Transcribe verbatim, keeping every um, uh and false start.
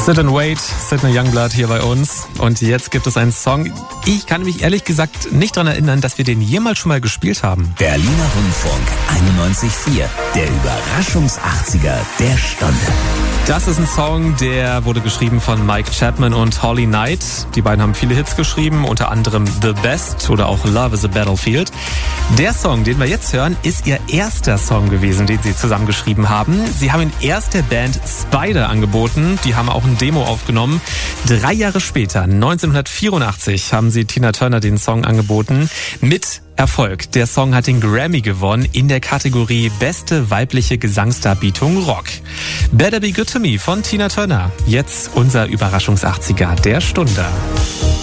Sit and Wait, Sydney Youngblood hier bei uns. Und jetzt gibt es einen Song. Ich kann mich ehrlich gesagt nicht daran erinnern, dass wir den jemals schon mal gespielt haben. Berliner Rundfunk einundneunzig Komma vier, der Überraschungs-achtziger der Stunde. Das ist ein Song, der wurde geschrieben von Mike Chapman und Holly Knight. Die beiden haben viele Hits geschrieben, unter anderem The Best oder auch Love is a Battlefield. Der Song, den wir jetzt hören, ist ihr erster Song gewesen, den sie zusammen geschrieben haben. Sie haben ihn erst der Band Spider angeboten. Die haben auch ein Demo aufgenommen. Drei Jahre später, neunzehnhundertvierundachtzig, haben sie Tina Turner den Song angeboten. Mit Erfolg. Der Song hat den Grammy gewonnen in der Kategorie Beste weibliche Gesangsdarbietung Rock. Better Be Good To Me von Tina Turner. Jetzt unser Überraschungs-achtziger der Stunde.